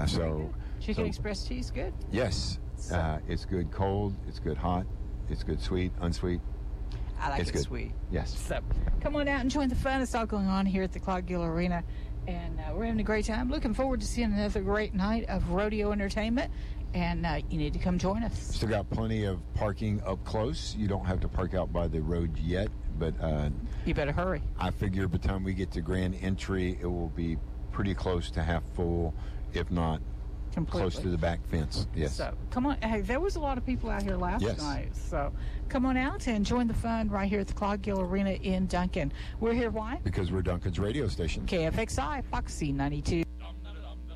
So Chicken Express tea is good. Yes, it's good cold. It's good hot. It's good sweet, unsweet. I like it's it good. sweet. Yes. So come on out and join the fun. It's all going on here at the Claude Gill Arena, and we're having a great time. Looking forward to seeing another great night of rodeo entertainment, and you need to come join us. Still got plenty of parking up close. You don't have to park out by the road yet, but you better hurry. I figure by the time we get to grand entry, it will be pretty close to half full, if not completely close to the back fence. Yes. So come on. Hey, there was a lot of people out here last night. So come on out and join the fun right here at the Claude Gill Arena in Duncan. We're here why? Because we're Duncan's radio station. KFXI, Foxy 92.